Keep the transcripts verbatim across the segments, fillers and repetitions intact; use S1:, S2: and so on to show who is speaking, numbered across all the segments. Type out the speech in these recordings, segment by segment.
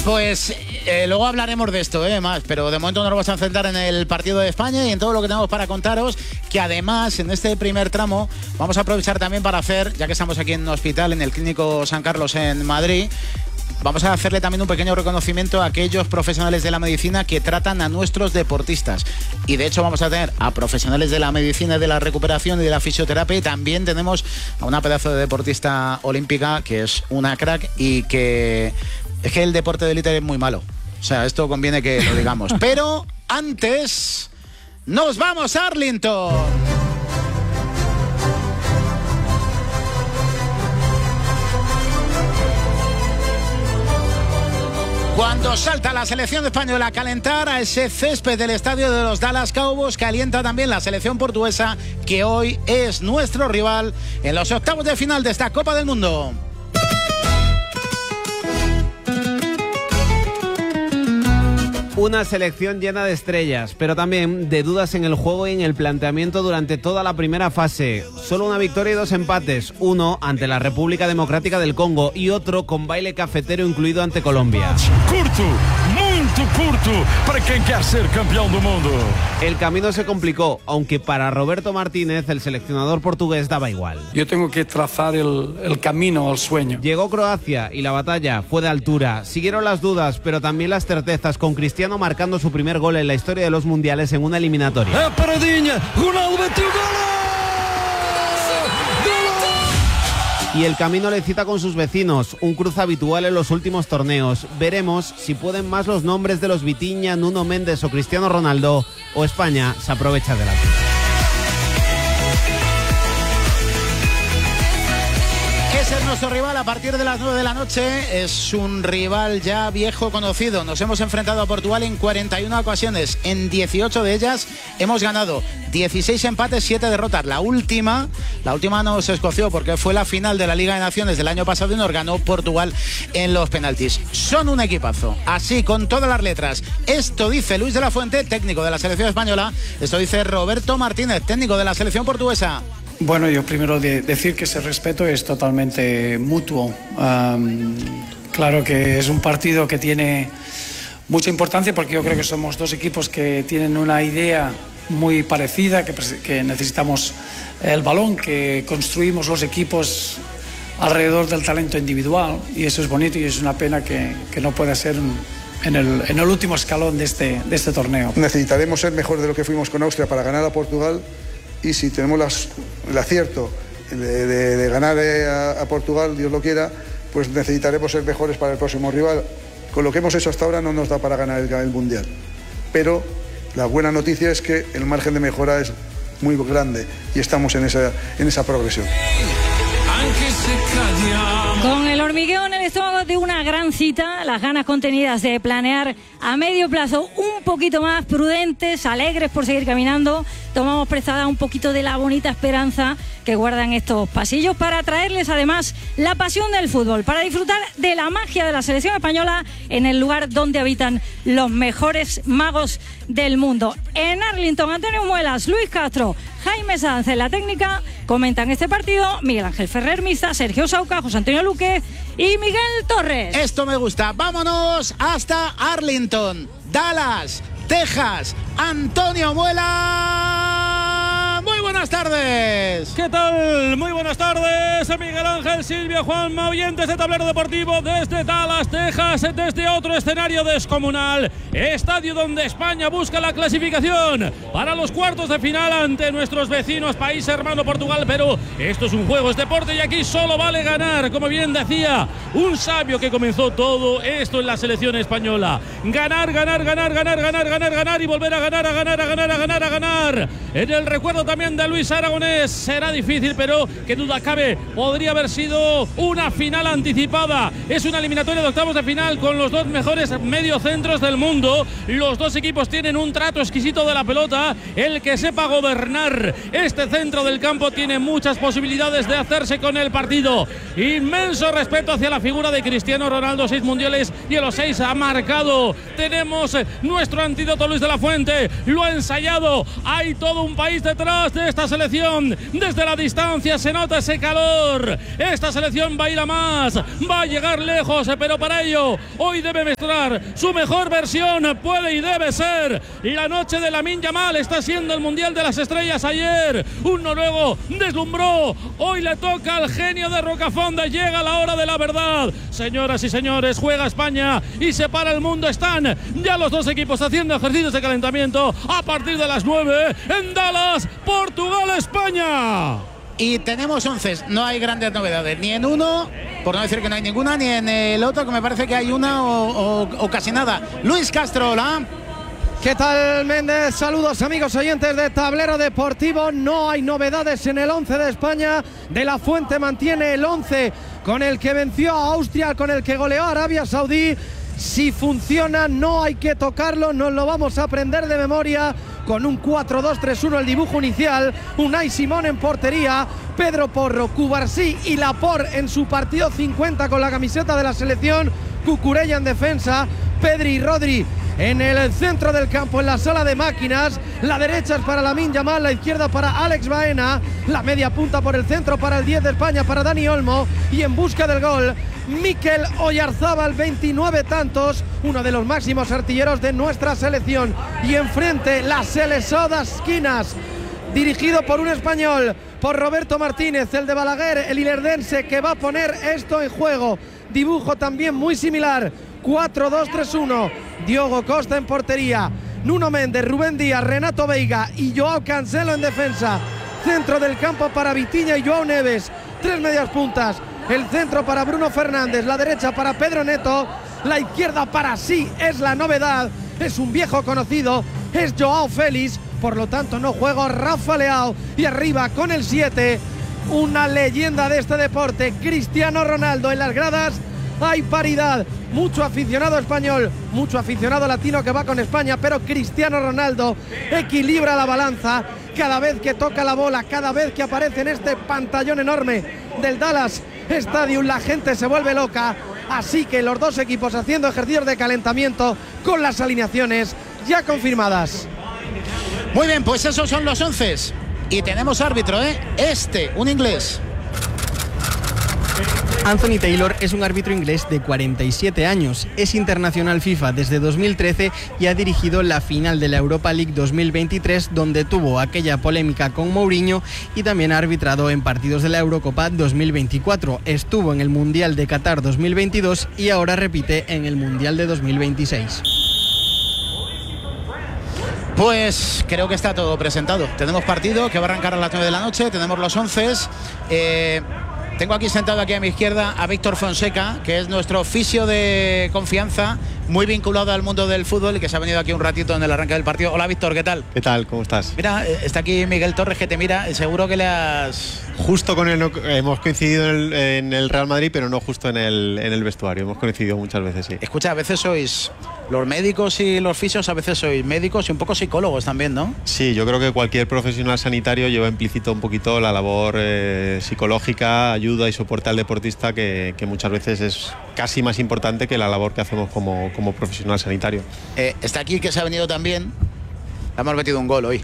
S1: Pues eh, luego hablaremos de esto, eh, más, pero de momento nos vamos a centrar en el partido de España y en todo lo que tenemos para contaros, que además en este primer tramo vamos a aprovechar también para hacer, ya que estamos aquí en un hospital, en el Clínico San Carlos en Madrid, vamos a hacerle también un pequeño reconocimiento a aquellos profesionales de la medicina que tratan a nuestros deportistas. Y de hecho vamos a tener a profesionales de la medicina, de la recuperación y de la fisioterapia, y también tenemos a una pedazo de deportista olímpica que es una crack y que... Es que el deporte de élite es muy malo. O sea, esto conviene que lo digamos. Pero antes, nos vamos a Arlington. Cuando salta la selección española a calentar a ese césped del estadio de los Dallas Cowboys, calienta también la selección portuguesa, que hoy es nuestro rival en los octavos de final de esta Copa del Mundo.
S2: Una selección llena de estrellas, pero también de dudas en el juego y en el planteamiento durante toda la primera fase. Solo una victoria y dos empates, uno ante la República Democrática del Congo y otro con baile cafetero incluido ante Colombia.
S3: Curto, muy curto, para quien quiere ser campeón del mundo.
S2: El camino se complicó, aunque para Roberto Martínez, el seleccionador portugués, daba igual.
S4: Yo tengo que trazar el, el camino al sueño.
S2: Llegó Croacia y la batalla fue de altura. Siguieron las dudas, pero también las certezas, con Cristiano marcando su primer gol en la historia de los mundiales en una eliminatoria.
S3: ¡Eh, paradinha! ¡Ronaldo metió gol!
S2: Y el camino le cita con sus vecinos, un cruce habitual en los últimos torneos. Veremos si pueden más los nombres de los Vitinha, Nuno Méndez o Cristiano Ronaldo, o España se aprovecha de la vida.
S1: Ese es nuestro rival a partir de las nueve de la noche. Es un rival ya viejo conocido. Nos hemos enfrentado a Portugal en cuarenta y una ocasiones. En dieciocho de ellas hemos ganado. dieciséis empates, siete derrotas. La última, la última nos escoció porque fue la final de la Liga de Naciones del año pasado y nos ganó Portugal en los penaltis. Son un equipazo. Así, con todas las letras. Esto dice Luis de la Fuente, técnico de la selección española. Esto dice Roberto Martínez, técnico de la selección portuguesa.
S4: Bueno, yo primero de decir que ese respeto es totalmente mutuo. Um, claro que es un partido que tiene mucha importancia porque yo creo que somos dos equipos que tienen una idea muy parecida, que, que necesitamos el balón, que construimos los equipos alrededor del talento individual, y eso es bonito y es una pena que, que no pueda ser un, en, el, en el último escalón de este, de este torneo.
S5: Necesitaremos ser mejor de lo que fuimos con Austria para ganar a Portugal. Y si tenemos las, el acierto de, de, de ganar a, a Portugal, Dios lo quiera, pues necesitaremos ser mejores para el próximo rival. Con lo que hemos hecho hasta ahora no nos da para ganar el, el Mundial. Pero la buena noticia es que el margen de mejora es muy grande y estamos en esa, en esa progresión.
S6: Con el hormigueo en el estómago de una gran cita, las ganas contenidas de planear a medio plazo un poquito más, prudentes, alegres por seguir caminando, tomamos prestada un poquito de la bonita esperanza que guardan estos pasillos para traerles además la pasión del fútbol, para disfrutar de la magia de la selección española en el lugar donde habitan los mejores magos del mundo. En Arlington, Antonio Muelas, Luis Castro, Jaime Sanz en la técnica, comentan este partido Miguel Ángel Ferrer Mista, Sergio Sauca, José Antonio Luque y Miguel Torres.
S1: Esto me gusta. Vámonos hasta Arlington, Dallas, Texas. Antonio Muela, muy buenas tardes.
S7: ¿Qué tal? Muy buenas tardes, Miguel Ángel, Silvia, Juanma, oyentes de Tablero Deportivo desde Dallas, Texas, desde otro escenario descomunal, estadio donde España busca la clasificación para los cuartos de final ante nuestros vecinos, país hermano Portugal, pero esto es un juego, es deporte y aquí solo vale ganar, como bien decía un sabio que comenzó todo esto en la selección española. Ganar, ganar, ganar, ganar, ganar, ganar, ganar y volver a ganar, a ganar, a ganar, a ganar, a ganar. En el recuerdo también de Luis Aragonés, será difícil, pero que duda cabe, podría haber sido una final anticipada. Es una eliminatoria de octavos de final con los dos mejores mediocentros del mundo. Los dos equipos tienen un trato exquisito de la pelota. El que sepa gobernar este centro del campo tiene muchas posibilidades de hacerse con el partido. Inmenso respeto hacia la figura de Cristiano Ronaldo, seis mundiales y en los seis ha marcado. Tenemos nuestro antídoto Luis de la Fuente, lo ha ensayado. Hay todo un país detrás, de esta selección. Desde la distancia se nota ese calor. Esta selección va a ir a más, va a llegar lejos, pero para ello hoy debe mostrar su mejor versión. Puede y debe ser la noche de Lamine Yamal. Está siendo el Mundial de las Estrellas. Ayer un noruego deslumbró, hoy le toca al genio de Rocafonda. Llega la hora de la verdad, señoras y señores. Juega España y se para el mundo. Están ya los dos equipos haciendo ejercicios de calentamiento a partir de las nueve en Dallas, Portugal, España.
S1: Y tenemos once, no hay grandes novedades, ni en uno, por no decir que no hay ninguna, ni en el otro, que me parece que hay una o, o, o casi nada. Luis Castro, hola.
S8: ¿Qué tal, Méndez? Saludos, amigos oyentes de Tablero Deportivo. No hay novedades en el once de España. De la Fuente mantiene el once con el que venció a Austria, con el que goleó a Arabia Saudí. Si funciona, no hay que tocarlo, nos lo vamos a aprender de memoria. Con un cuatro dos tres uno el dibujo inicial. Unai Simón en portería, Pedro Porro, Cubarsí y Laporte en su partido cincuenta con la camiseta de la selección. Cucurella en defensa, Pedri y Rodri en el centro del campo, en la sala de máquinas. La derecha es para Lamine Yamal, la izquierda para Alex Baena, la media punta por el centro para el diez de España, para Dani Olmo, y en busca del gol Mikel Oyarzábal, veintinueve tantos, uno de los máximos artilleros de nuestra selección. Y enfrente la Seleção das Esquinas, dirigido por un español, por Roberto Martínez, el de Balaguer, el ilerdense, que va a poner esto en juego. Dibujo también muy similar, cuatro dos tres uno. Diogo Costa en portería, Nuno Méndez, Rubén Díaz, Renato Veiga y Joao Cancelo en defensa. Centro del campo para Vitinha y Joao Neves, tres medias puntas. El centro para Bruno Fernández, la derecha para Pedro Neto, la izquierda para sí es la novedad, es un viejo conocido, es Joao Félix, por lo tanto no juego Rafa Leao, y arriba con el siete, una leyenda de este deporte, Cristiano Ronaldo. En las gradas hay paridad, mucho aficionado español, mucho aficionado latino que va con España, pero Cristiano Ronaldo equilibra la balanza cada vez que toca la bola, cada vez que aparece en este pantallón enorme del Dallas Stadium. La gente se vuelve loca, así que los dos equipos haciendo ejercicios de calentamiento con las alineaciones ya confirmadas.
S1: Muy bien, pues esos son los once y tenemos árbitro, ¿eh? Este, un inglés.
S9: Anthony Taylor es un árbitro inglés de cuarenta y siete años, es internacional FIFA desde dos mil trece y ha dirigido la final de la Europa League dos mil veintitrés, donde tuvo aquella polémica con Mourinho, y también ha arbitrado en partidos de la Eurocopa dos mil veinticuatro, estuvo en el Mundial de Qatar dos mil veintidós y ahora repite en el Mundial de dos mil veintiséis.
S1: Pues creo que está todo presentado. Tenemos partido que va a arrancar a las nueve de la noche, tenemos los once. Eh... Tengo aquí sentado aquí a mi izquierda a Víctor Fonseca, que es nuestro fisio de confianza, muy vinculado al mundo del fútbol y que se ha venido aquí un ratito en el arranque del partido. Hola Víctor, ¿qué tal?
S10: ¿Qué tal? ¿Cómo estás?
S1: Mira, está aquí Miguel Torres que te mira, seguro que le has...
S10: Justo con él no, hemos coincidido en el, en el Real Madrid, pero no justo en el, en el vestuario, hemos coincidido muchas veces, sí.
S1: Escucha, a veces sois los médicos y los fisios, a veces sois médicos y un poco psicólogos también, ¿no?
S10: Sí, yo creo que cualquier profesional sanitario lleva implícito un poquito la labor eh, psicológica, ayuda y soporte al deportista, que, que muchas veces es casi más importante que la labor que hacemos como, como profesional sanitario.
S1: Eh, está aquí que se ha venido también, hemos metido un gol hoy,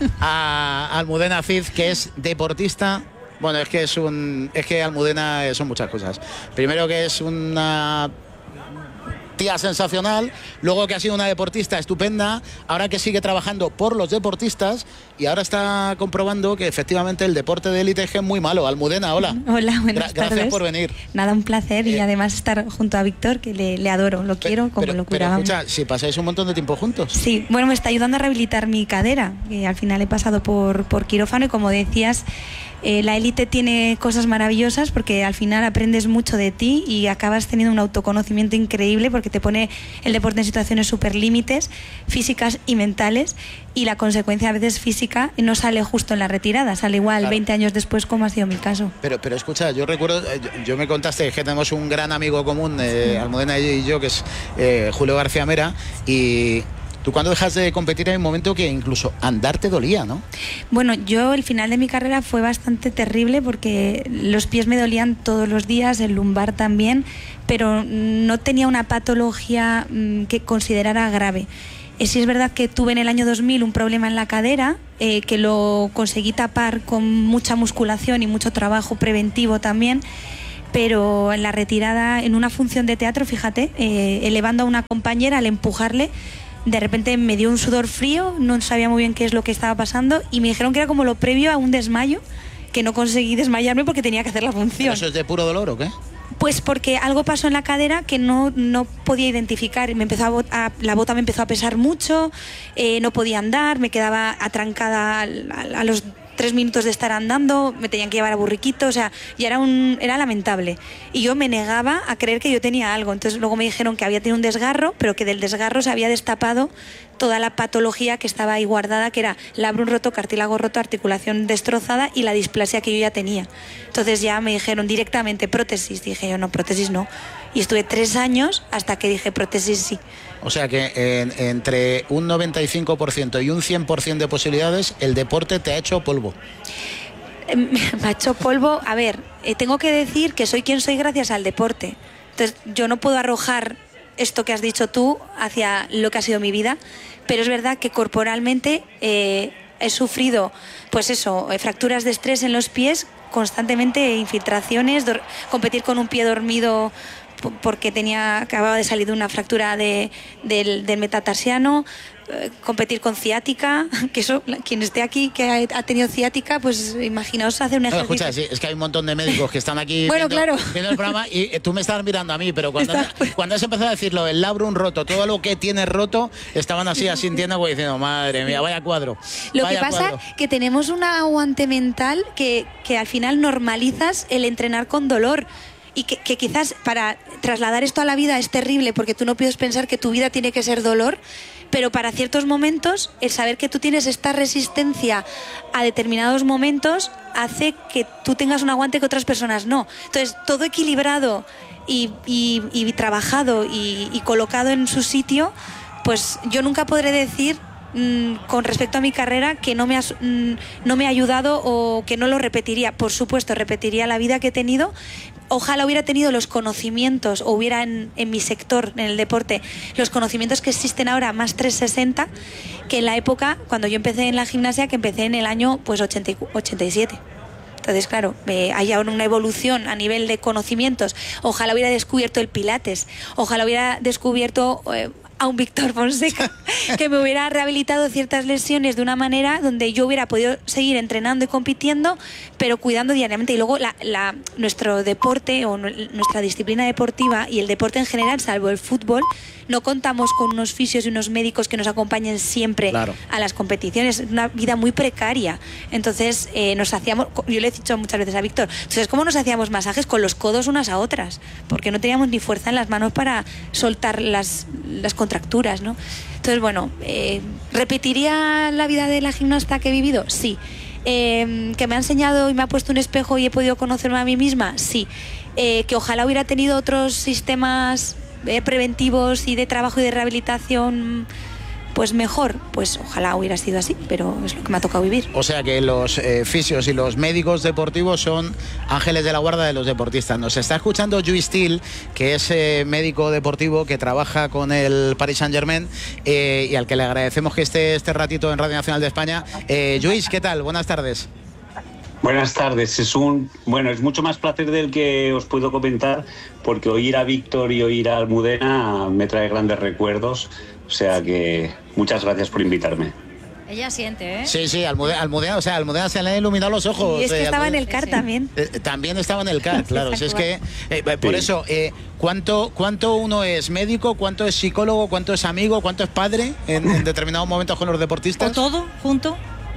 S1: a Almudena Cid, que es deportista. Bueno, es que es un, es que Almudena son muchas cosas. Primero que es una tía sensacional, luego que ha sido una deportista estupenda, ahora que sigue trabajando por los deportistas y ahora está comprobando que efectivamente el deporte de élite es muy malo. Almudena, hola.
S11: Hola, buenas
S1: Gra-
S11: tardes.
S1: Gracias por venir.
S11: Nada, un placer y
S1: Eh,
S11: además estar junto a Víctor, que le, le adoro, lo quiero como
S1: Pero,
S11: lo
S1: pero
S11: cuidábamos.
S1: escucha, si pasáis un montón de tiempo juntos.
S11: Sí, bueno, me está ayudando a rehabilitar mi cadera, que al final he pasado por, por quirófano y como decías, eh, la élite tiene cosas maravillosas porque al final aprendes mucho de ti y acabas teniendo un autoconocimiento increíble porque te pone el deporte en situaciones súper límites, físicas y mentales, y la consecuencia a veces física no sale justo en la retirada, sale igual
S1: Claro.
S11: veinte años después, como ha sido mi caso.
S1: Pero, pero escucha, yo recuerdo, eh, yo, yo me contaste que tenemos un gran amigo común, eh, Almudena y yo, que es eh, Julio García Mera, y tú cuando dejas de competir hay un momento que incluso andar te dolía, ¿no?
S11: Bueno, yo el final de mi carrera fue bastante terrible porque los pies me dolían todos los días, el lumbar también, pero no tenía una patología mmm, que considerara grave. Eh, sí es verdad que tuve en el año dos mil un problema en la cadera, eh, que lo conseguí tapar con mucha musculación y mucho trabajo preventivo también, pero en la retirada, en una función de teatro, fíjate, eh, elevando a una compañera, al empujarle, de repente me dio un sudor frío, no sabía muy bien qué es lo que estaba pasando y me dijeron que era como lo previo a un desmayo, que no conseguí desmayarme porque tenía que hacer la función.
S1: ¿Pero eso es de puro dolor o qué?
S11: Pues porque algo pasó en la cadera que no, no podía identificar. Me empezó a, bot- a la bota me empezó a pesar mucho, eh, no podía andar, me quedaba atrancada a, a, a los tres minutos de estar andando, me tenían que llevar a burriquito, o sea, ya era, un, era lamentable. Y yo me negaba a creer que yo tenía algo. Entonces luego me dijeron que había tenido un desgarro, pero que del desgarro se había destapado toda la patología que estaba ahí guardada, que era labrum roto, cartílago roto, articulación destrozada y la displasia que yo ya tenía. Entonces ya me dijeron directamente prótesis. Dije yo, no, prótesis no. Y estuve tres años hasta que dije prótesis sí.
S1: O sea que en, entre un noventa y cinco por ciento y un cien por ciento de posibilidades, el deporte te ha hecho polvo.
S11: Me ha hecho polvo. A ver, eh, tengo que decir que soy quien soy gracias al deporte. Entonces yo no puedo arrojar esto que has dicho tú hacia lo que ha sido mi vida, pero es verdad que corporalmente eh, he sufrido, pues eso, eh, fracturas de estrés en los pies constantemente, infiltraciones, dor- competir con un pie dormido porque tenía, acababa de salir de una fractura de, del, del metatarsiano, eh, competir con ciática, que eso, quien esté aquí que ha, ha tenido ciática, pues imaginaos hacer un ejercicio.
S1: No, escucha, sí, es que hay un montón de médicos que están aquí
S11: bueno,
S1: viendo,
S11: claro.
S1: viendo el programa y eh, tú me estabas mirando a mí, pero cuando,
S11: Está...
S1: cuando has empezado a decirlo, el labrum roto, todo lo que tienes roto, estaban así asintiendo como diciendo, madre mía, vaya cuadro.
S11: Lo
S1: vaya
S11: que pasa
S1: cuadro.
S11: que tenemos un aguante mental que, que al final normalizas el entrenar con dolor. Y que, que quizás para trasladar esto a la vida es terrible porque tú no puedes pensar que tu vida tiene que ser dolor, pero para ciertos momentos el saber que tú tienes esta resistencia a determinados momentos hace que tú tengas un aguante que otras personas no. Entonces todo equilibrado y, y, y trabajado y, y colocado en su sitio, pues yo nunca podré decir con respecto a mi carrera que no me ha, no me ha ayudado o que no lo repetiría. Por supuesto, repetiría la vida que he tenido. Ojalá hubiera tenido los conocimientos o hubiera en, en mi sector, en el deporte, los conocimientos que existen ahora más trescientos sesenta que en la época cuando yo empecé en la gimnasia, que empecé en el año pues ochenta, ochenta y siete. Entonces, claro, eh, hay ahora una evolución a nivel de conocimientos. Ojalá hubiera descubierto el pilates, ojalá hubiera descubierto eh, a un Víctor Fonseca que me hubiera rehabilitado ciertas lesiones de una manera donde yo hubiera podido seguir entrenando y compitiendo, pero cuidando diariamente. Y luego la, la, nuestro deporte o nuestra disciplina deportiva y el deporte en general, salvo el fútbol, no contamos con unos fisios y unos médicos que nos acompañen siempre claro. a las competiciones. Es una vida muy precaria. Entonces eh, nos hacíamos, yo le he dicho muchas veces a Víctor, entonces ¿cómo nos hacíamos masajes? Con los codos unas a otras, porque no teníamos ni fuerza en las manos para soltar las, las contracturas, ¿no? Entonces, bueno, eh, ¿repetiría la vida de la gimnasta que he vivido? Sí. Eh, ¿Que me ha enseñado y me ha puesto un espejo y he podido conocerme a mí misma? Sí. Eh, ¿Que ojalá hubiera tenido otros sistemas eh, preventivos y de trabajo y de rehabilitación pues mejor? Pues ojalá hubiera sido así, pero es lo que me ha tocado vivir.
S1: O sea que los eh, fisios y los médicos deportivos son ángeles de la guarda de los deportistas. Nos está escuchando Lluís Til, que es eh, médico deportivo que trabaja con el Paris Saint-Germain eh, y al que le agradecemos que esté este ratito en Radio Nacional de España. Eh, Lluís, ¿qué tal? Buenas tardes.
S12: Buenas tardes. Es un bueno, es mucho más placer del que os puedo comentar, porque oír a Víctor y oír a Almudena me trae grandes recuerdos. O sea que muchas gracias por invitarme.
S6: Ella siente, ¿eh?
S1: Sí, sí, Almudena, Almudena, o sea, Almudena se le han iluminado los ojos.
S11: Y es que
S1: eh,
S11: estaba
S1: Almudena.
S11: en el C A R
S6: sí.
S11: también.
S1: Eh, también estaba en el C A R, claro. Si es que, eh, por
S12: sí.
S1: eso, eh, ¿cuánto, ¿cuánto uno es médico, cuánto es psicólogo, cuánto es amigo, cuánto es padre en, en determinados momentos con los deportistas?
S6: ¿O todo junto?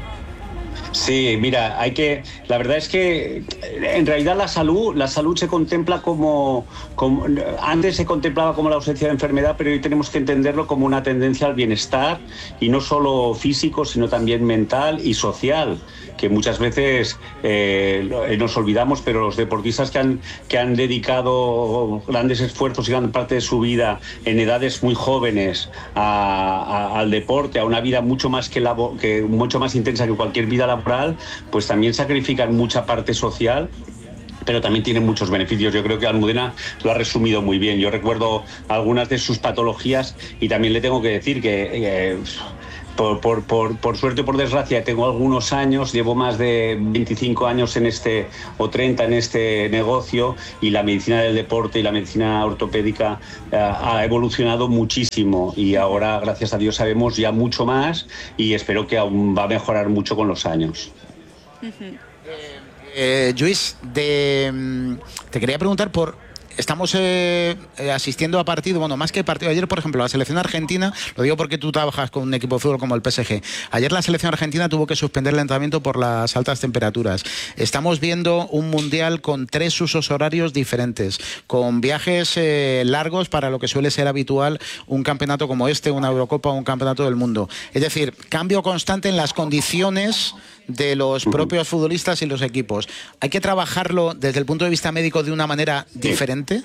S12: Sí, mira, hay que, la verdad es que en realidad la salud, la salud se contempla como, como, antes se contemplaba como la ausencia de enfermedad, pero hoy tenemos que entenderlo como una tendencia al bienestar, y no solo físico, sino también mental y social, que muchas veces eh, nos olvidamos, pero los deportistas que han, que han dedicado grandes esfuerzos y gran parte de su vida en edades muy jóvenes a, a, al deporte, a una vida mucho más que, labo, que mucho más intensa que cualquier vida laboral, pues también sacrifican mucha parte social pero también tiene muchos beneficios. Yo creo que Almudena lo ha resumido muy bien. Yo recuerdo algunas de sus patologías y también le tengo que decir que eh, por, por, por, por suerte o por desgracia tengo algunos años, llevo más de veinticinco años en este o treinta en este negocio, y la medicina del deporte y la medicina ortopédica eh, ha evolucionado muchísimo, y ahora gracias a Dios sabemos ya mucho más y espero que aún va a mejorar mucho con los años.
S1: Uh-huh. Eh, Lluís, de, te quería preguntar por... Estamos eh, asistiendo a partido, bueno, más que partido. Ayer, por ejemplo, la selección argentina, lo digo porque tú trabajas con un equipo de fútbol como el P S G. Ayer la selección argentina tuvo que suspender el entrenamiento por las altas temperaturas. Estamos viendo un mundial con tres usos horarios diferentes, con viajes eh, largos para lo que suele ser habitual un campeonato como este, una Eurocopa o un campeonato del mundo. Es decir, cambio constante en las condiciones de los propios futbolistas y los equipos. ¿Hay que trabajarlo desde el punto de vista médico de una manera diferente?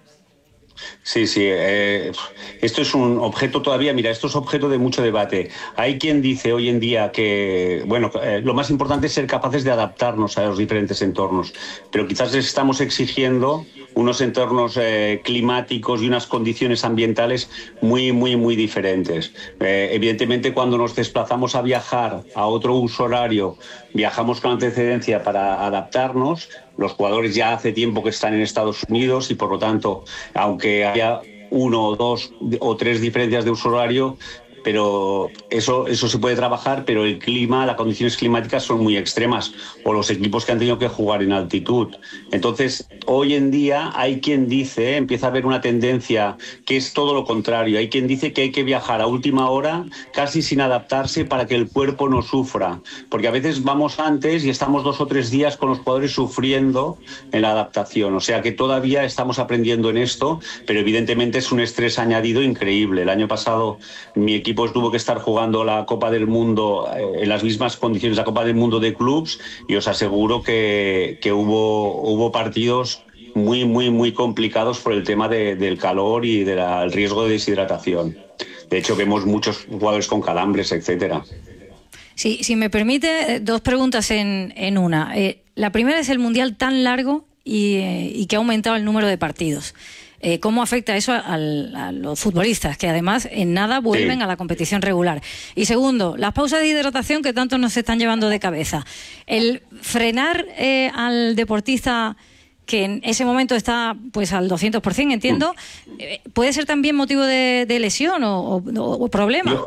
S12: Sí, sí. Eh, esto es un objeto todavía, mira, esto es objeto de mucho debate. Hay quien dice hoy en día que, bueno, eh, lo más importante es ser capaces de adaptarnos a los diferentes entornos, pero quizás les estamos exigiendo unos entornos eh, climáticos y unas condiciones ambientales muy, muy, muy diferentes. Eh, evidentemente, cuando nos desplazamos a viajar a otro uso horario, viajamos con antecedencia para adaptarnos. Los jugadores ya hace tiempo que están en Estados Unidos y, por lo tanto, aunque haya uno o dos o tres diferencias de uso horario, pero eso, eso se puede trabajar, pero el clima, las condiciones climáticas son muy extremas, o los equipos que han tenido que jugar en altitud. Entonces, hoy en día hay quien dice, empieza a haber una tendencia que es todo lo contrario. Hay quien dice que hay que viajar a última hora, casi sin adaptarse, para que el cuerpo no sufra. Porque a veces vamos antes y estamos dos o tres días con los jugadores sufriendo en la adaptación. O sea que todavía estamos aprendiendo en esto, pero evidentemente es un estrés añadido increíble. El año pasado mi equipo pues tuvo que estar jugando la Copa del Mundo eh, en las mismas condiciones, la Copa del Mundo de clubs, y os aseguro que, que hubo, hubo partidos muy, muy, muy complicados por el tema de, del calor y del de riesgo de deshidratación. De hecho, vemos muchos jugadores con calambres, etcétera.
S6: Sí, si me permite, dos preguntas en, en una. Eh, la primera es el Mundial tan largo y, eh, y que ha aumentado el número de partidos. Eh, ¿Cómo afecta eso al, a los futbolistas, que además en nada vuelven sí. a la competición regular? Y segundo, las pausas de hidratación que tanto nos están llevando de cabeza. El frenar eh, al deportista que en ese momento está pues al doscientos por ciento, entiendo, eh, ¿puede ser también motivo de, de lesión o, o, o problema?
S12: Yo.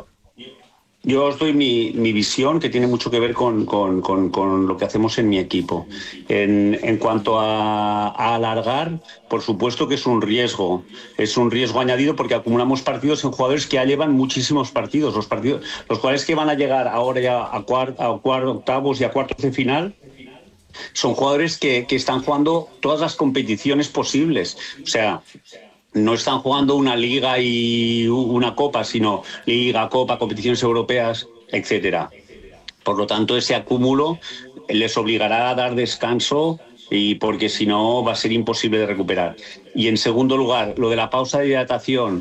S12: Yo os doy mi, mi visión, que tiene mucho que ver con, con, con, con lo que hacemos en mi equipo. En, en cuanto a, a alargar, por supuesto que es un riesgo. Es un riesgo añadido porque acumulamos partidos en jugadores que ya llevan muchísimos partidos. Los partidos, los jugadores que van a llegar ahora ya a, cuart, a cuart, octavos y a cuartos de final son jugadores que, que están jugando todas las competiciones posibles. O sea, no están jugando una liga y una copa, sino liga, copa, competiciones europeas, etcétera. Por lo tanto, ese acúmulo les obligará a dar descanso, y porque si no va a ser imposible de recuperar. Y en segundo lugar, lo de la pausa de hidratación,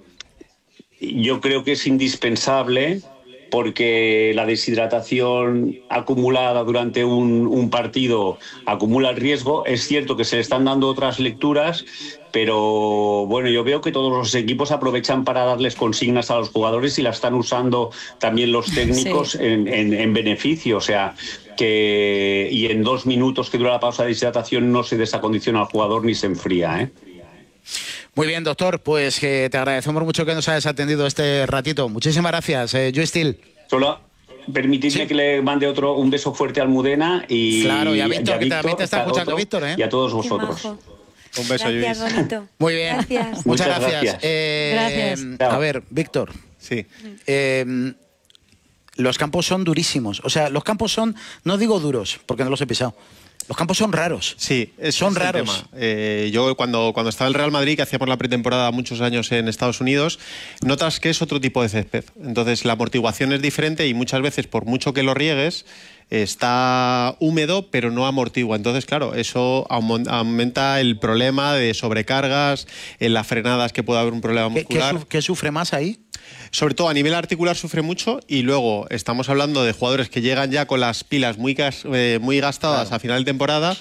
S12: yo creo que es indispensable, porque la deshidratación acumulada durante un, un partido acumula el riesgo. Es cierto que se le están dando otras lecturas, pero bueno, yo veo que todos los equipos aprovechan para darles consignas a los jugadores y la están usando también los técnicos sí. en, en, en beneficio. O sea, que y en dos minutos que dura la pausa de deshidratación no se desacondiciona al jugador ni se enfría, ¿eh?
S1: Muy bien, doctor, pues que te agradecemos mucho que nos hayas atendido este ratito. Muchísimas gracias, eh, Lluís Til.
S12: Solo permitidme sí. que le mande otro un beso fuerte a Almudena y,
S1: claro, y a Víctor,
S12: y a
S1: que también te está escuchando, Víctor, ¿eh?
S12: Y a todos vosotros.
S10: Un beso,
S11: gracias,
S10: Lluís.
S11: bonito.
S1: Muy bien.
S11: Gracias.
S1: Muchas,
S12: Muchas
S1: gracias.
S12: gracias.
S1: Eh,
S6: gracias.
S1: A ver, Víctor.
S10: Sí.
S1: Eh, los campos son durísimos. O sea, los campos son, no digo duros, porque no los he pisado. Los campos son raros.
S10: Sí, es,
S1: son
S10: es
S1: raros.
S10: Eh, yo cuando, cuando estaba en el Real Madrid, que hacíamos la pretemporada muchos años en Estados Unidos, notas que es otro tipo de césped. Entonces la amortiguación es diferente y muchas veces, por mucho que lo riegues, está húmedo pero no amortigua. Entonces, claro, eso aumenta el problema de sobrecargas, en las frenadas, que puede haber un problema muscular.
S1: ¿Qué, qué sufre más ahí?
S10: Sobre todo a nivel articular sufre mucho, y luego estamos hablando de jugadores que llegan ya con las pilas muy, gas, eh, muy gastadas claro. a final de temporada.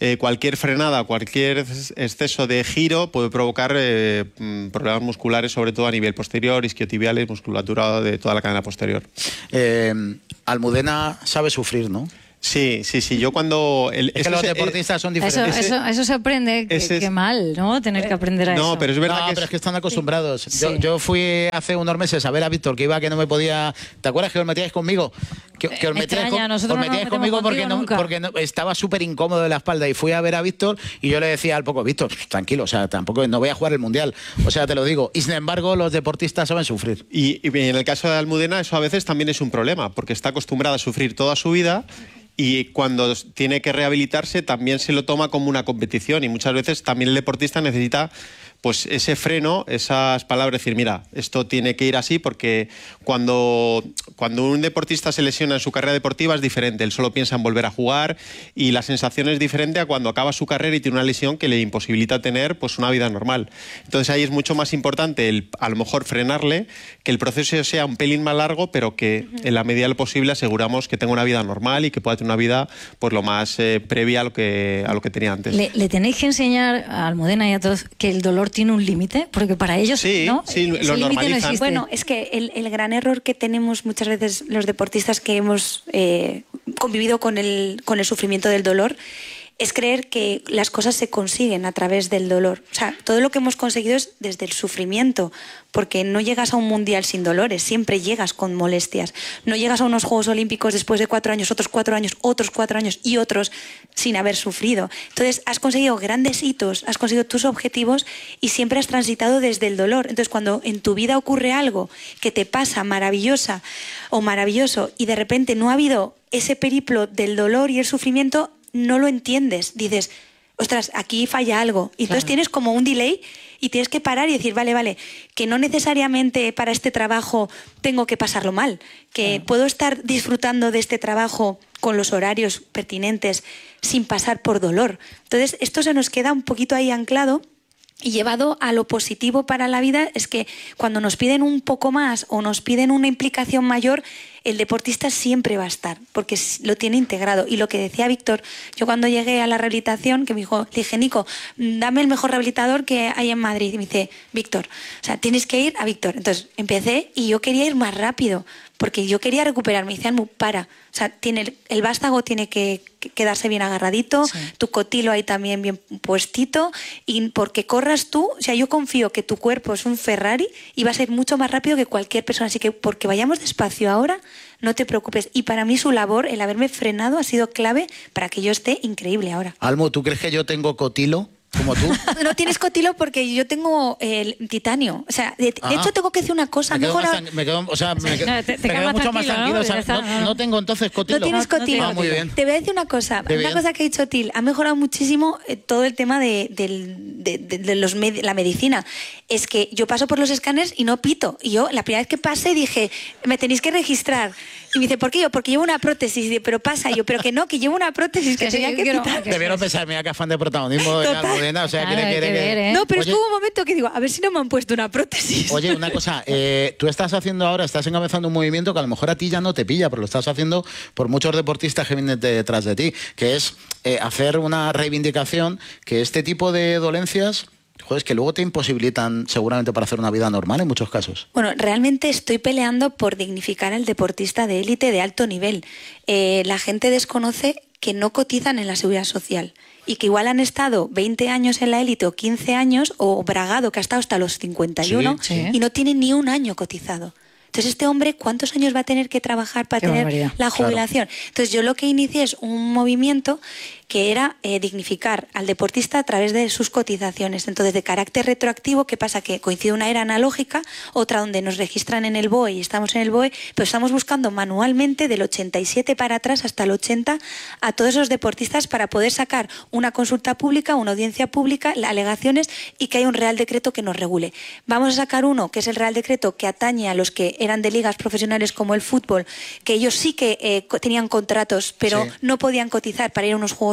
S10: eh, cualquier frenada, cualquier exceso de giro puede provocar eh, problemas musculares, sobre todo a nivel posterior, isquiotibiales, musculatura de toda la cadena posterior.
S1: Eh, Almudena sabe sufrir, ¿no?
S10: Sí, sí, sí. Yo cuando... El,
S1: es que los deportistas son diferentes.
S6: Eso, eso, eso se aprende. Qué es... mal, ¿no? Tener que aprender a
S10: no,
S6: eso.
S10: No, pero es verdad
S1: no,
S10: que...
S1: pero es que están acostumbrados.
S6: Sí.
S1: Yo, yo fui hace unos meses a ver a Víctor, que iba que no me podía... ¿Te acuerdas que os metíais conmigo? Que, que os metíais,
S6: extraña,
S1: con, os
S6: nosotros
S1: metíais
S6: no nos
S1: conmigo porque, no,
S6: nunca.
S1: porque no, estaba súper incómodo de la espalda y fui a ver a Víctor y yo le decía al poco, Víctor, tranquilo, o sea, tampoco no voy a jugar el Mundial. O sea, te lo digo. Y sin embargo, los deportistas saben sufrir.
S10: Y, y en el caso de Almudena, eso a veces también es un problema, porque está acostumbrada a sufrir toda su vida. Y cuando tiene que rehabilitarse también se lo toma como una competición y muchas veces también el deportista necesita pues ese freno, esas palabras, decir, mira, esto tiene que ir así porque cuando, cuando un deportista se lesiona en su carrera deportiva es diferente, él solo piensa en volver a jugar y la sensación es diferente a cuando acaba su carrera y tiene una lesión que le imposibilita tener pues una vida normal. Entonces ahí es mucho más importante el, a lo mejor frenarle, que el proceso sea un pelín más largo, pero que en la medida de lo posible aseguramos que tenga una vida normal y que pueda tener una vida pues lo más eh, previa a lo que, a lo que tenía antes.
S6: Le, le tenéis que enseñar a Almudena y a todos que el dolor tiene un límite, porque para ellos
S10: sí,
S6: ¿no?
S10: Sí, lo normalizan.
S11: No bueno, es que el, el gran error que tenemos muchas veces los deportistas que hemos eh, convivido con el, con el sufrimiento del dolor es creer que las cosas se consiguen a través del dolor. O sea, todo lo que hemos conseguido es desde el sufrimiento, porque no llegas a un mundial sin dolores, siempre llegas con molestias. No llegas a unos Juegos Olímpicos después de cuatro años, otros cuatro años, otros cuatro años y otros sin haber sufrido. Entonces, has conseguido grandes hitos, has conseguido tus objetivos y siempre has transitado desde el dolor. Entonces, cuando en tu vida ocurre algo que te pasa maravillosa o maravilloso y de repente no ha habido ese periplo del dolor y el sufrimiento, no lo entiendes, dices, ostras, aquí falla algo. Y entonces claro. tienes como un delay y tienes que parar y decir, vale, vale, que no necesariamente para este trabajo tengo que pasarlo mal, que claro. puedo estar disfrutando de este trabajo con los horarios pertinentes sin pasar por dolor. Entonces esto se nos queda un poquito ahí anclado. Y llevado a lo positivo para la vida es que cuando nos piden un poco más o nos piden una implicación mayor, el deportista siempre va a estar, porque lo tiene integrado. Y lo que decía Víctor, yo cuando llegué a la rehabilitación, que me dijo, le dije, Nico, dame el mejor rehabilitador que hay en Madrid. Y me dice, Víctor, o sea, tienes que ir a Víctor. Entonces empecé y yo quería ir más rápido, porque yo quería recuperarme. Y dice, Almu, para. O sea, tiene el, el vástago tiene que quedarse bien agarradito, sí. tu cotilo ahí también bien puestito, y porque corras tú, o sea, yo confío que tu cuerpo es un Ferrari y va a ser mucho más rápido que cualquier persona. Así que porque vayamos despacio ahora, no te preocupes. Y para mí su labor, el haberme frenado, ha sido clave para que yo esté increíble ahora.
S1: Almu, ¿tú crees que yo tengo cotilo? Como tú.
S11: No tienes cotilo porque yo tengo el titanio. O sea, de, de hecho tengo que decir una cosa.
S1: Me quedo,
S11: mejor
S1: más, me quedo, o sea, me,
S6: no, te, te
S1: me quedo mucho más tranquilo.
S6: ¿no?
S1: O sea, no, no tengo entonces cotilo.
S11: No tienes cotilo.
S1: Ah, muy bien.
S11: Te voy a decir una cosa.
S1: Qué
S11: una
S1: bien.
S11: cosa que ha dicho Til. Ha mejorado muchísimo eh, todo el tema de, de, de, de, de los med la medicina. Es que yo paso por los escáneres y no pito. Y yo, la primera vez que pasé, dije, me tenéis que registrar. Y me dice, ¿por qué yo? Porque llevo una prótesis. Y dice, pero pasa. Y yo, pero que no, que llevo una prótesis, que, que tenía que pitar.
S1: Debieron pensar, mira, que afán de protagonismo de Almudena. O sea,
S6: claro,
S1: quiere, quiere que...
S6: ver, ¿eh?
S11: No, pero
S1: Oye,
S11: estuvo un momento que digo, a ver si no me han puesto una prótesis.
S1: Oye, una cosa, eh, tú estás haciendo ahora, estás encabezando un movimiento que a lo mejor a ti ya no te pilla, pero lo estás haciendo por muchos deportistas que vienen detrás de ti, que es eh, hacer una reivindicación que este tipo de dolencias... Joder, que luego te imposibilitan seguramente para hacer una vida normal en muchos casos.
S11: Bueno, realmente estoy peleando por dignificar al deportista de élite de alto nivel. Eh, la gente desconoce que no cotizan en la seguridad social y que igual han estado veinte años en la élite o quince años, o Bragado, que ha estado hasta los cincuenta y uno,
S6: sí, sí.
S11: y no tiene ni un año cotizado. Entonces, este hombre, ¿cuántos años va a tener que trabajar para
S6: Qué
S11: tener
S6: barbaridad.
S11: la jubilación? Claro. Entonces, yo lo que inicié es un movimiento que era eh, dignificar al deportista a través de sus cotizaciones. Entonces, de carácter retroactivo, ¿qué pasa? Que coincide una era analógica, otra donde nos registran en el B O E y estamos en el B O E, pero estamos buscando manualmente del ochenta y siete para atrás hasta el ochenta a todos esos deportistas para poder sacar una consulta pública, una audiencia pública, alegaciones y que haya un real decreto que nos regule. Vamos a sacar uno, que es el real decreto que atañe a los que eran de ligas profesionales como el fútbol, que ellos sí que eh, tenían contratos, pero sí. no podían cotizar para ir a unos Juegos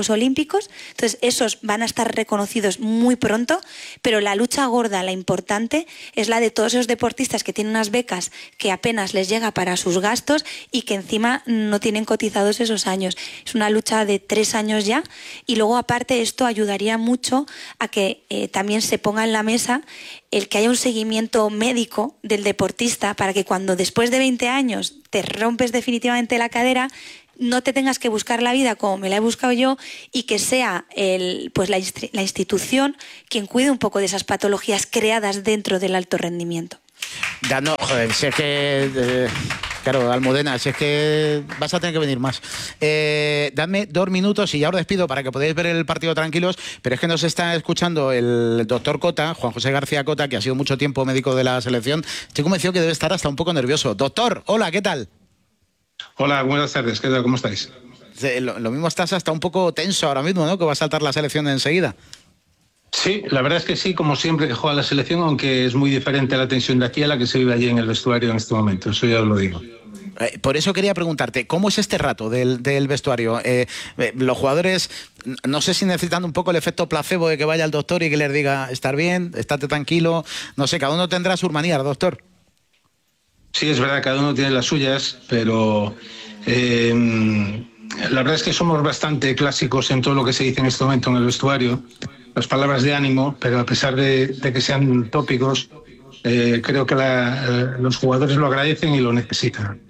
S11: Juegos Olímpicos, entonces esos van a estar reconocidos muy pronto, pero la lucha gorda, la importante, es la de todos esos deportistas que tienen unas becas que apenas les llega para sus gastos y que encima no tienen cotizados esos años. Es una lucha de tres años ya, y luego aparte esto ayudaría mucho a que eh, también se ponga en la mesa el que haya un seguimiento médico del deportista para que cuando después de veinte años te rompes definitivamente la cadera, no te tengas que buscar la vida como me la he buscado yo, y que sea el, pues la, la institución quien cuide un poco de esas patologías creadas dentro del alto rendimiento.
S1: Ya no, joder, si es que... Eh, claro, Almudena, si es que vas a tener que venir más. Eh, dadme dos minutos y ya os despido para que podáis ver el partido tranquilos, pero es que nos está escuchando el doctor Cota, Juan José García Cota, que ha sido mucho tiempo médico de la selección. Estoy convencido que debe estar hasta un poco nervioso. Doctor, hola, ¿qué tal?
S13: Hola, buenas tardes, ¿qué tal? ¿Cómo estáis?
S1: Lo, lo mismo estás hasta un poco tenso ahora mismo, ¿no? Que va a saltar la selección enseguida.
S13: Sí, la verdad es que sí, como siempre que juega la selección, aunque es muy diferente la tensión de aquí a la que se vive allí en el vestuario en este momento, eso ya os lo digo.
S1: Eh, por eso quería preguntarte, ¿cómo es este rato del, del vestuario? Eh, eh, los jugadores, no sé si necesitan un poco el efecto placebo de que vaya el doctor y que les diga, estar bien, estate tranquilo, no sé, cada uno tendrá sus manías, doctor.
S13: Sí, es verdad, cada uno tiene las suyas, pero eh, la verdad es que somos bastante clásicos en todo lo que se dice en este momento en el vestuario, las palabras de ánimo, pero a pesar de, de que sean tópicos, eh, creo que la, eh, los jugadores lo agradecen y lo necesitan.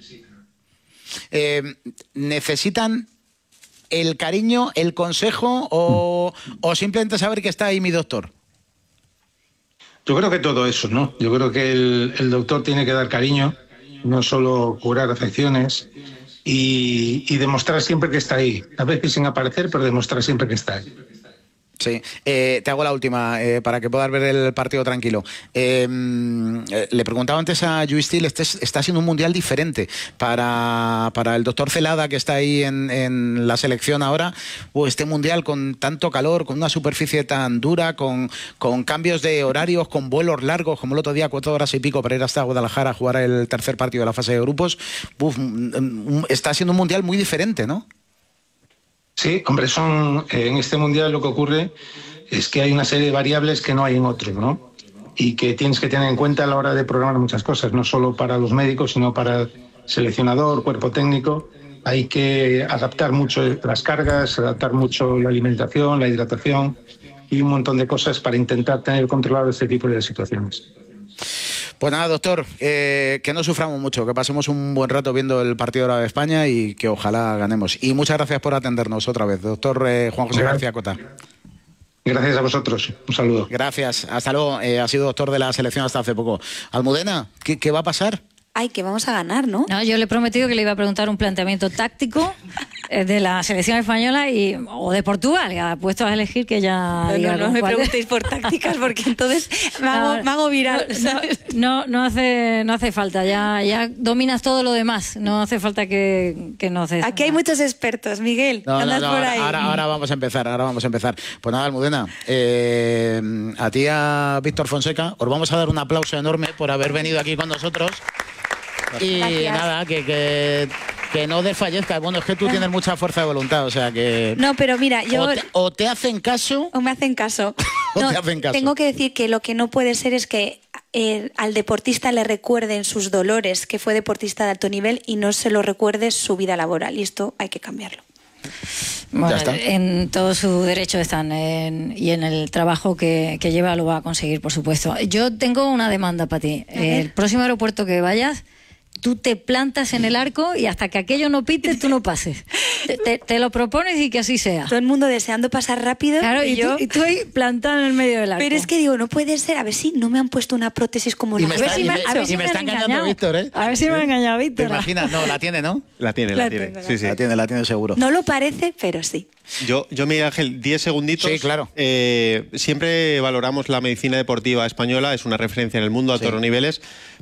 S1: Eh, ¿Necesitan el cariño, el consejo o, o simplemente saber que está ahí mi doctor?
S13: Yo creo que todo eso, ¿no? Yo creo que el, el doctor tiene que dar cariño, no solo curar afecciones y, y demostrar siempre que está ahí. A veces sin aparecer, pero demostrar siempre que está ahí.
S1: Sí, eh, te hago la última eh, para que puedas ver el partido tranquilo. Eh, le preguntaba antes a Lluís Til, este es, está siendo un mundial diferente para, para el doctor Celada, que está ahí en, en la selección ahora. Oh, este mundial con tanto calor, con una superficie tan dura, con, con cambios de horarios, con vuelos largos, como el otro día, cuatro horas y pico para ir hasta Guadalajara a jugar el tercer partido de la fase de grupos. Uf, está siendo un mundial muy diferente, ¿no?
S13: Sí, hombre, son en este mundial lo que ocurre es que hay una serie de variables que no hay en otro, ¿no? Y que tienes que tener en cuenta a la hora de programar muchas cosas, no solo para los médicos, sino para el seleccionador, cuerpo técnico. Hay que adaptar mucho las cargas, adaptar mucho la alimentación, la hidratación y un montón de cosas para intentar tener controlado este tipo de situaciones.
S1: Pues nada, doctor, eh, que no suframos mucho, que pasemos un buen rato viendo el partido de España y que ojalá ganemos. Y muchas gracias por atendernos otra vez, doctor eh, Juan José García Cota.
S13: Gracias a vosotros, un saludo.
S1: Gracias, hasta luego. Eh, ha sido doctor de la selección hasta hace poco. Almudena, ¿qué, qué va a pasar?
S11: Ay, que vamos a ganar, ¿no?
S6: No, yo le he prometido que le iba a preguntar un planteamiento táctico de la selección española y, o de Portugal, que ha puesto a elegir que ya...
S11: No,
S6: diga
S11: no, no me
S6: cuál.
S11: preguntéis por tácticas porque entonces me hago,
S6: No,
S11: me hago viral.
S6: No, no, no, hace, no hace falta, ya, ya dominas todo lo demás, no hace falta que, que no haces.
S11: Aquí hay muchos expertos, Miguel,
S1: No,
S11: andas
S1: no, no,
S11: por
S1: ahora,
S11: ahí.
S1: ahora, ahora vamos a empezar, ahora vamos a empezar. Pues nada, Almudena, eh, a ti, a Víctor Fonseca, os vamos a dar un aplauso enorme por haber venido aquí con nosotros. Y
S11: Gracias.
S1: nada, que, que, que no desfallezca. Bueno, es que tú tienes mucha fuerza de voluntad, o sea que...
S11: No, pero mira, yo...
S1: O te, o te hacen caso...
S11: O me hacen caso.
S1: o
S11: No,
S1: te hacen caso.
S11: tengo que decir que lo que no puede ser es que eh, al deportista le recuerden sus dolores, que fue deportista de alto nivel, y no se lo recuerde su vida laboral. Y esto hay que cambiarlo.
S6: Bueno,
S1: Ya está.
S6: en todo su derecho están en- y en el trabajo que, que lleva lo va a conseguir, por supuesto. Yo tengo una demanda para ti. El próximo aeropuerto que vayas, tú te plantas en el arco y hasta que aquello no pite, tú no pases. Te, te- te lo propones y que así sea.
S11: Todo el mundo deseando pasar rápido.
S6: Claro, y,
S11: yo...
S6: tú, y tú ahí plantado en el medio del arco.
S11: Pero es que digo, no puede ser. A ver si no me han puesto una prótesis como
S1: Y
S11: la
S1: me
S11: que
S1: está,
S11: sí
S1: y
S11: me-
S1: me-
S11: a ver
S1: y
S11: si
S1: me
S11: me
S1: está
S11: han
S1: engañando
S11: engañado.
S1: Víctor, ¿eh?
S6: A ver si me ha engañado
S1: ¿Te
S6: Víctor.
S1: imaginas? No, la tiene, ¿no?
S10: La tiene,
S6: La
S10: la tiene.
S6: tengo, la
S10: Sí, sí.
S1: La tiene, la tiene seguro.
S11: No lo parece, pero sí.
S10: Yo, yo Miguel Ángel, diez segunditos.
S1: Sí, claro.
S10: Eh, siempre valoramos la medicina deportiva española, es una referencia en el mundo a
S1: Sí.
S10: todos los niveles,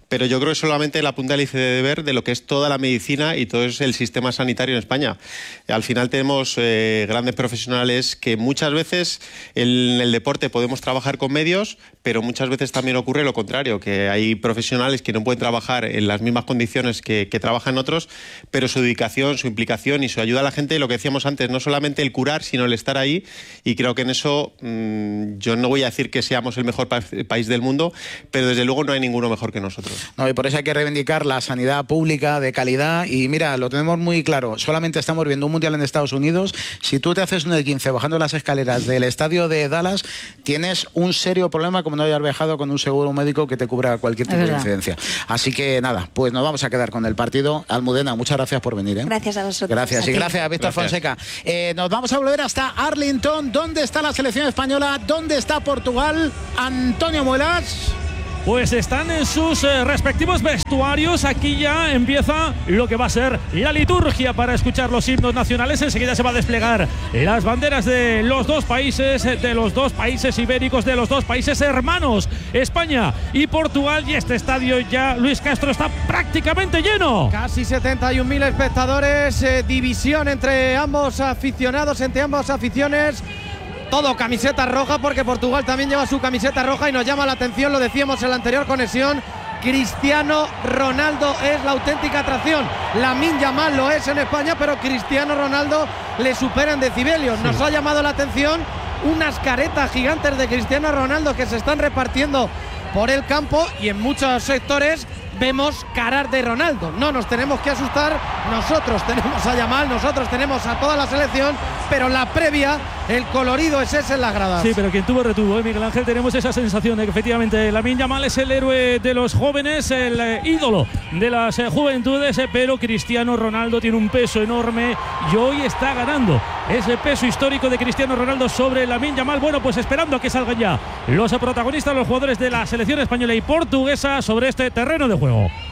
S10: pero yo creo que solamente la punta del iceberg de lo que es toda la medicina y todo es el sistema sanitario en España. Al final tenemos eh, grandes profesionales que muchas veces en el deporte podemos trabajar con medios, pero muchas veces también ocurre lo contrario, que hay profesionales que no pueden trabajar en las mismas condiciones que, que trabajan otros, pero su dedicación, su implicación y su ayuda a la gente, lo que decíamos antes, no solamente el curar, sino el estar ahí, y creo que en eso mmm, yo no voy a decir que seamos el mejor pa país del mundo, pero desde luego no hay ninguno mejor que nosotros.
S1: No, y por eso hay que reivindicar la sanidad pública de calidad, y mira, lo tenemos muy claro, solamente estamos viendo un mundial en Estados Unidos, si tú te haces un E quince bajando las escaleras del estadio de Dallas, tienes un serio problema como no hayas viajado con un seguro médico que te cubra cualquier tipo de incidencia. Así que nada, pues nos vamos a quedar con el partido. Almudena, muchas gracias por venir, ¿eh?
S11: Gracias a vosotros.
S1: Gracias, y gracias a Víctor Fonseca. Eh, nos vamos a volver hasta Arlington. ¿Dónde está la selección española? ¿Dónde está Portugal? Antonio Muelas.
S7: Pues están en sus eh, respectivos vestuarios. Aquí ya empieza lo que va a ser la liturgia para escuchar los himnos nacionales. Enseguida se va a desplegar las banderas de los dos países, de los dos países ibéricos, de los dos países hermanos, España y Portugal. Y este estadio ya, Luis Castro, está prácticamente lleno.
S8: Casi setenta y un mil espectadores, eh, división entre ambos aficionados, entre ambas aficiones. Todo camiseta roja, porque Portugal también lleva su camiseta roja, y nos llama la atención, lo decíamos en la anterior conexión, Cristiano Ronaldo es la auténtica atracción. Lamine Yamal lo es en España, pero Cristiano Ronaldo le supera en decibelios. Nos ha llamado la atención unas caretas gigantes de Cristiano Ronaldo que se están repartiendo por el campo, y en muchos sectores vemos caras de Ronaldo. No nos tenemos que asustar, nosotros tenemos a Yamal, nosotros tenemos a toda la selección, pero la previa, el colorido es ese en las gradas.
S7: Sí, pero quien tuvo retuvo, ¿eh, Miguel Ángel? Tenemos esa sensación de que efectivamente Lamine Yamal es el héroe de los jóvenes, el eh, ídolo de las eh, juventudes, eh, pero Cristiano Ronaldo tiene un peso enorme y hoy está ganando ese peso histórico de Cristiano Ronaldo sobre Lamine Yamal. Bueno, pues esperando a que salgan ya los protagonistas, los jugadores de la selección española y portuguesa sobre este terreno de juego.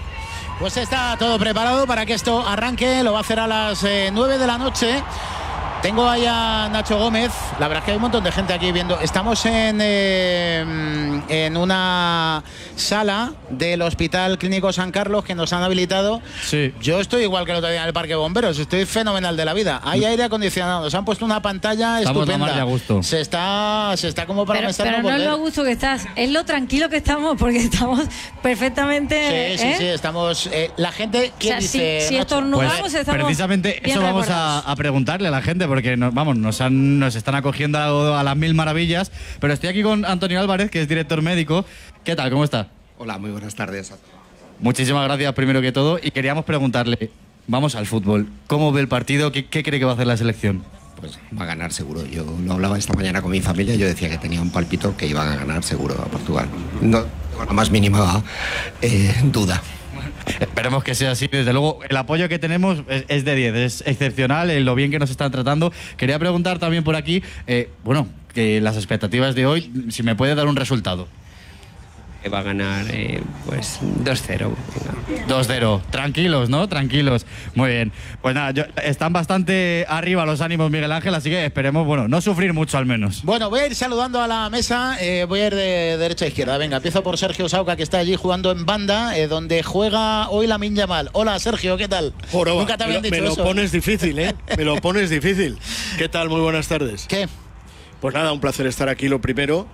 S1: Pues está todo preparado para que esto arranque. Lo va a hacer a las eh, nueve de la noche. Tengo ahí a Nacho Gómez. La verdad es que hay un montón de gente aquí viendo. Estamos en, eh, en una sala del Hospital Clínico San Carlos que nos han habilitado.
S14: Sí.
S1: Yo estoy igual que el otro día en el Parque Bomberos. Estoy fenomenal de la vida. Hay aire acondicionado. Nos han puesto una pantalla
S14: Estamos
S1: estupenda.
S14: a más de a gusto.
S1: Se está, se está como para
S6: Pero,
S1: estar
S6: pero no es lo a gusto que estás, es lo tranquilo que estamos, porque estamos perfectamente.
S1: Sí, sí,
S6: ¿eh?
S1: sí. Estamos. Eh, la gente. ¿Quién
S6: O sea,
S1: dice?
S6: si, si
S1: Nacho?
S6: estornudamos,
S14: Pues,
S6: estamos.
S14: precisamente
S6: bien
S14: eso vamos
S6: resguardados.
S14: a, a preguntarle a la gente, porque nos, vamos, nos, han, nos están acogiendo a, a las mil maravillas. Pero estoy aquí con Antonio Álvarez, que es director médico. ¿Qué tal? ¿Cómo está?
S15: Hola, muy buenas tardes.
S14: Muchísimas gracias primero que todo, y queríamos preguntarle, vamos al fútbol, ¿cómo ve el partido? ¿Qué, qué cree que va a hacer la selección?
S15: Pues va a ganar seguro. Yo lo hablaba esta mañana con mi familia, yo decía que tenía un palpito que iban a ganar seguro a Portugal. No tengo la más mínima eh, duda.
S14: Esperemos que sea así. Desde luego, el apoyo que tenemos es, es de diez, es excepcional, eh, lo bien que nos están tratando. Quería preguntar también por aquí, eh, bueno, que las expectativas de hoy, si me puede dar un resultado.
S16: Va a ganar eh, pues dos cero.
S14: dos cero. Tranquilos, ¿no? Tranquilos. Muy bien. Pues nada, yo, están bastante arriba los ánimos, Miguel Ángel, así que esperemos, bueno, no sufrir mucho al menos.
S1: Bueno, voy a ir saludando a la mesa. Eh, voy a ir de derecha a izquierda. Venga, empiezo por Sergio Sauca, que está allí jugando en banda, eh, donde juega hoy Lamine Yamal. Hola, Sergio, ¿qué tal?
S17: Joroba,
S1: Nunca te habían
S17: me,
S1: dicho
S17: me lo
S1: eso.
S17: pones difícil, ¿eh? Me lo pones difícil. ¿Qué tal? Muy buenas tardes.
S1: ¿Qué?
S17: Pues nada, un placer estar aquí, lo primero.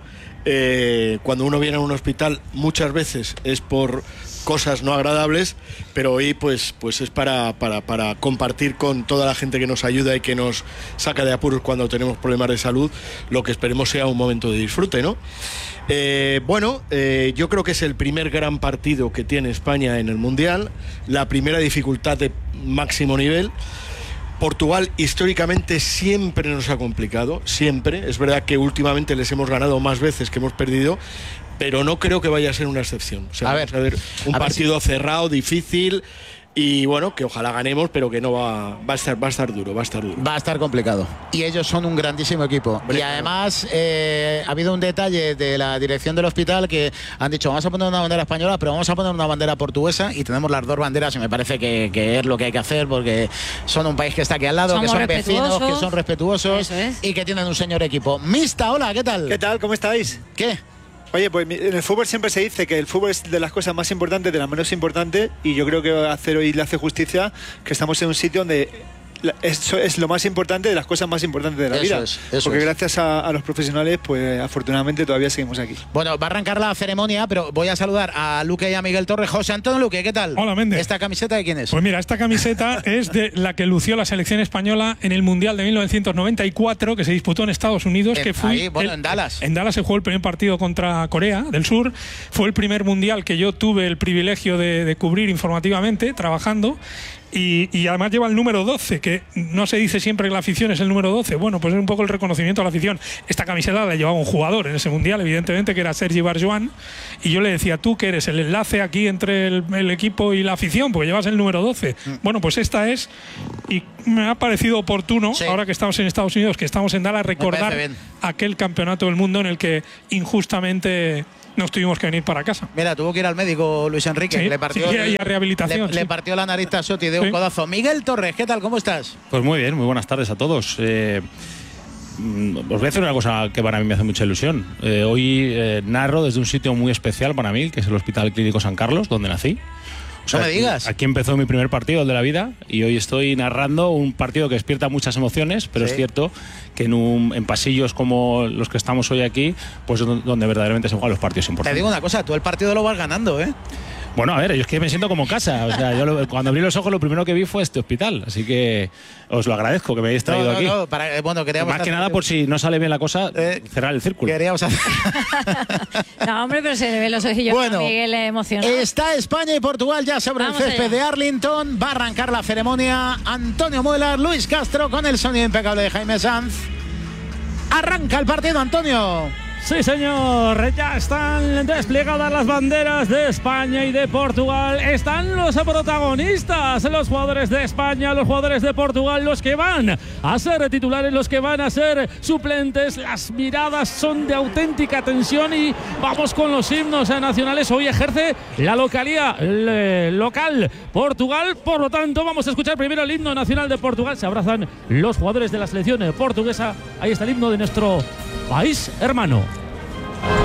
S17: Eh, cuando uno viene a un hospital muchas veces es por cosas no agradables, pero hoy pues, pues es para, para, para compartir con toda la gente que nos ayuda y que nos saca de apuros cuando tenemos problemas de salud, lo que esperemos sea un momento de disfrute, ¿no? Eh, bueno, eh, yo creo que es el primer gran partido que tiene España en el Mundial, la primera dificultad de máximo nivel. Portugal históricamente siempre nos ha complicado, siempre. Es verdad que últimamente les hemos ganado más veces que hemos perdido, pero no creo que vaya a ser una excepción. O sea,
S1: a
S17: vamos
S1: ver,
S17: a ver un
S1: a ver
S17: partido si... cerrado, difícil, y bueno, que ojalá ganemos, pero que no va, va a estar, va a estar duro, va a estar duro.
S1: Va a estar complicado. Y ellos son un grandísimo equipo. Hombre, y además eh, ha habido un detalle de la dirección del hospital que han dicho, vamos a poner una bandera española, pero vamos a poner una bandera portuguesa, y tenemos las dos banderas, y me parece que, que es lo que hay que hacer, porque son un país que está aquí al lado,
S6: Somos
S1: que son vecinos, que son respetuosos,
S6: Eso es.
S1: y que tienen un señor equipo. Mista, hola, ¿qué tal?
S18: ¿Qué tal? ¿Cómo estáis?
S1: ¿Qué?
S18: Oye, pues en el fútbol siempre se dice que el fútbol es de las cosas más importantes, de las menos importantes, y yo creo que hacer hoy le hace justicia que estamos en un sitio donde eso es lo más importante de las cosas más importantes de la
S1: Eso
S18: vida.
S1: es, eso
S18: porque
S1: es.
S18: gracias a, a los profesionales, pues afortunadamente todavía seguimos aquí.
S1: Bueno, va a arrancar la ceremonia, pero voy a saludar a Luque y a Miguel Torres. José Antonio Luque, ¿qué tal?
S19: Hola, Méndez.
S1: ¿Esta camiseta de quién es?
S19: Pues mira, esta camiseta es de la que lució la selección española en el Mundial de mil novecientos noventa y cuatro, que se disputó en Estados Unidos.
S1: En-
S19: que fue
S1: ahí, bueno, en Dallas.
S19: En Dallas se jugó el primer partido contra Corea del Sur. Fue el primer Mundial que yo tuve el privilegio de, de cubrir informativamente, trabajando. Y, y además lleva el número doce, que no se dice siempre que la afición es el número doce. Bueno, pues es un poco el reconocimiento a la afición. Esta camiseta la llevaba un jugador en ese Mundial, evidentemente, que era Sergi Barjuan. Y yo le decía, tú que eres el enlace aquí entre el, el equipo y la afición, porque llevas el número doce. Mm. Bueno, pues esta es, y me ha parecido oportuno, sí, ahora que estamos en Estados Unidos, que estamos en Dallas, recordar aquel campeonato del mundo en el que injustamente nos tuvimos que venir para casa.
S1: Mira, tuvo que ir al médico Luis Enrique.
S19: Sí,
S1: le partió,
S19: sí, y a rehabilitación.
S1: Le,
S19: sí.
S1: le partió la nariz a Soti de un
S19: Sí.
S1: codazo. Miguel Torres, ¿qué tal? ¿Cómo estás?
S20: Pues muy bien, muy buenas tardes a todos. Eh, mm, os voy a decir una cosa que para mí me hace mucha ilusión. Eh, hoy eh, narro desde un sitio muy especial para mí, que es el Hospital Clínico San Carlos, donde nací. O sea,
S1: no me digas.
S20: Aquí, aquí empezó mi primer partido, el de la vida, y hoy estoy narrando un partido que despierta muchas emociones, pero
S1: Sí.
S20: es cierto que en, un, en pasillos como los que estamos hoy aquí, pues es donde verdaderamente se juegan los partidos
S1: Te
S20: importantes.
S1: digo una cosa, tú el partido lo vas ganando, ¿eh?
S20: Bueno, a ver, yo es que me siento como en casa. O sea, yo lo- cuando abrí los ojos lo primero que vi fue este hospital. Así que os lo agradezco que me hayáis traído
S1: No, no,
S20: aquí.
S1: no, para, eh, bueno, queríamos
S20: Más que
S1: hacer-
S20: nada por si no sale bien la cosa, cerrar el círculo.
S1: Queríamos hacer...
S6: No, hombre, pero se le ven los ojillos
S1: Bueno,
S6: a Miguel emocionado.
S1: Está España y Portugal ya sobre
S6: Vamos
S1: el césped
S6: allá.
S1: de Arlington. Va a arrancar la ceremonia. Antonio Mueller, Luis Castro con el sonido impecable de Jaime Sanz. Arranca el partido, Antonio.
S7: Sí, señor, ya están desplegadas las banderas de España y de Portugal. Están los protagonistas, los jugadores de España, los jugadores de Portugal, los que van a ser titulares, los que van a ser suplentes. Las miradas son de auténtica tensión y vamos con los himnos nacionales. Hoy ejerce la localía eh, local Portugal, por lo tanto vamos a escuchar primero el himno nacional de Portugal. Se abrazan los jugadores de la selección portuguesa. Ahí está el himno de nuestro país hermano.